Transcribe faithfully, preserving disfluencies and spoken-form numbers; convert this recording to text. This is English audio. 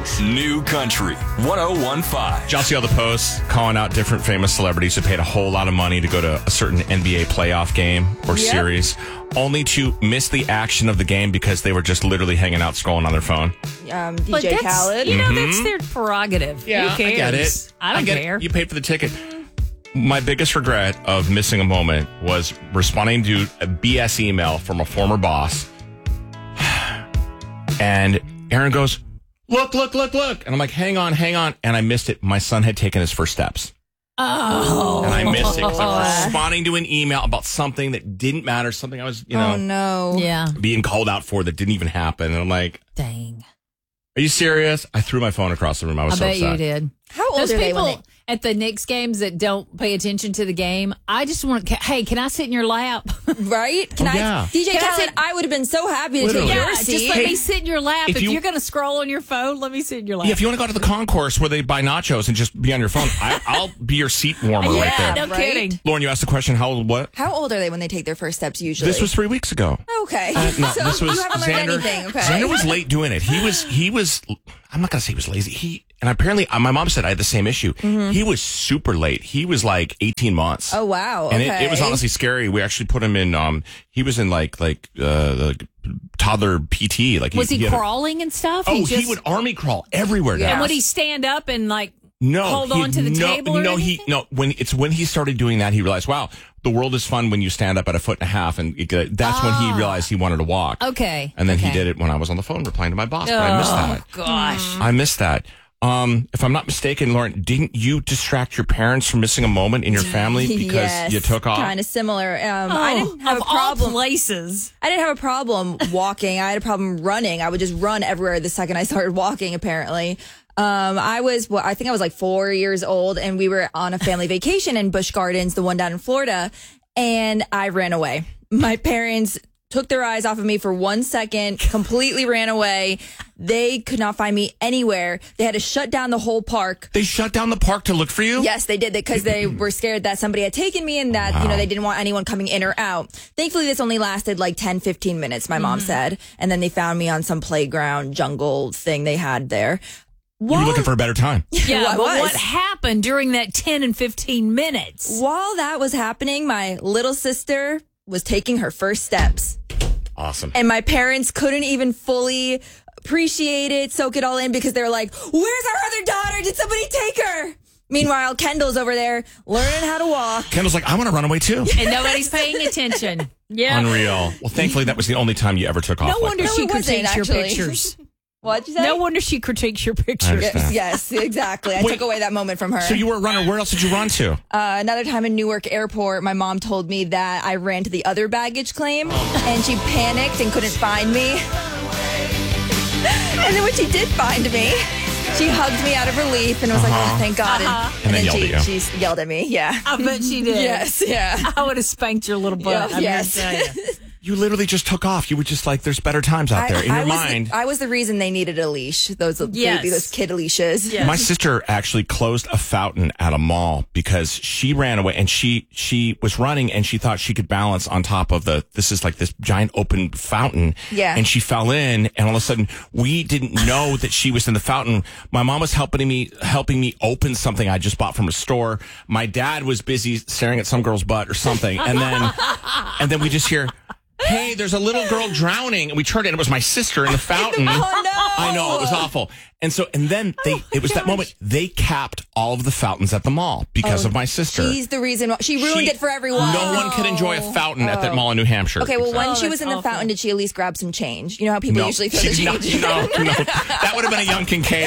News. New Country one oh one point five. Did y'all see all the posts calling out different famous celebrities who paid a whole lot of money to go to a certain N B A playoff game or Yep. series, only to miss the action of the game because they were just literally hanging out scrolling on their phone? Um, D But J that's, Khaled. you know, that's their prerogative. Who cares? I get it. I don't get care. It. You paid for the ticket. My biggest regret of missing a moment was responding to a B S email from a former boss. And Aaron goes, look, look, look, look. And I'm like, hang on, hang on. And I missed it. My son had taken his first steps. Oh. And I missed it because I was responding to an email about something that didn't matter, something I was, you know, Oh, no. Yeah. being called out for that didn't even happen. And I'm like, Dang. are you serious? I threw my phone across the room. I was I so bet upset. you did. How old Those are they people when they... at the Knicks games that don't pay attention to the game, I just want to, hey, can I sit in your lap? Right? Can Oh, I... yeah. D J Can I Khaled, sit- I would have been so happy to Literally. take yeah, your just seat. let Hey, me sit in your lap. if If, you- you, are going to scroll on your phone, let me sit in your lap. Yeah, if you want to go to the concourse where they buy nachos and just be on your phone, I, I'll be your seat warmer yeah, right there. no Right? kidding. Lauren, you asked the question, how old, what? How old are they when they take their first steps usually? This was three weeks ago. Okay. Uh, no, so this was you haven't learned Xander. anything, okay? Xander was late doing it. He was, he was, I'm not going to say he was lazy. He, and apparently, uh, my mom said I had the same issue. He was super late. He was like eighteen months. Oh, wow. And Okay. it, it was honestly scary. We actually put him in, um, he was in like, like, uh, the toddler P T. Like, Was he, had a- crawling and stuff? oh, he, just, would army crawl everywhere now. And would he stand up and like No, hold he- on to the no, table or no, he anything? no. When it's when he started doing that, he realized, wow, the world is fun when you stand up at a foot and a half, and it, uh, that's when he realized he wanted to walk. Okay. And then he okay. did it when I was on the phone replying to my boss. But I missed that. Oh, gosh. I missed that. Um, if I'm not mistaken, Lauren, didn't you distract your parents from missing a moment in your family because yes, you took off? Kind of similar. Um, Oh, I didn't have of a problem. all places. I didn't have a problem walking. I had a problem running. I would just run everywhere the second I started walking, apparently. Um, I was, well, I think I was like four years old, and we were on a family vacation in Busch Gardens, the one down in Florida, and I ran away. My parents took their eyes off of me for one second, completely ran away. They could not find me anywhere. They had to shut down the whole park. They shut down the park to look for you? Yes, they did, because they were scared that somebody had taken me and that, you know, they didn't want anyone coming in or out. Thankfully, this only lasted like ten, fifteen minutes, my mom said. And then they found me on some playground jungle thing they had there. You were looking for a better time. Yeah, Well, I but was. what happened during that ten and fifteen minutes? While that was happening, my little sister was taking her first steps. Awesome. And my parents couldn't even fully appreciate it, soak it all in, because they were like, where's our other daughter? Did somebody take her? Meanwhile, Kendall's over there learning how to walk. Kendall's like, I want to run away too. And nobody's paying attention. Yeah. Unreal. Well, thankfully, that was the only time you ever took off. No like wonder that. she it wasn't, critiques your actually. pictures. What'd you say? No wonder she critiques your I pictures. understand. Yes, yes, exactly. I Wait. took away that moment from her. So you were a runner. Where else did you run to? Uh, another time in Newark Airport, my mom told me that I ran to the other baggage claim, and she panicked and couldn't find me. And then when she did find me, she hugged me out of relief and was like, Uh-huh. "Oh, thank God!" And, Uh-huh. And then then yelled she, at you. she yelled at me. Yeah. I bet she did. Yes. Yeah. I would have spanked your little butt. Yeah, I'm yes. gonna tell you. You literally just took off. You were just like, there's better times out there. In I your was mind. The, I was the reason they needed a leash. Those Yes. baby, those kid leashes. Yes. My sister actually closed a fountain at a mall because she ran away and she she was running and she thought she could balance on top of the this is like this giant open fountain. Yeah. And she fell in and all of a sudden we didn't know that she was in the fountain. My mom was helping me helping me open something I just bought from a store. My dad was busy staring at some girl's butt or something. And then and then we just hear, hey, there's a little girl drowning. And we turned and it was my sister in the fountain. Oh no! I know, it was awful. And so, and then they, it was that moment, they capped all of the fountains at the mall because of my sister. She's the reason. Why, she ruined She- it for everyone. No one could enjoy a fountain at that mall in New Hampshire. Okay, well, when Oh, she was that's in the awful. fountain, did she at least grab some change? You know how people no, usually throw the she- no, change? no, no. That would have been a young Kincaid.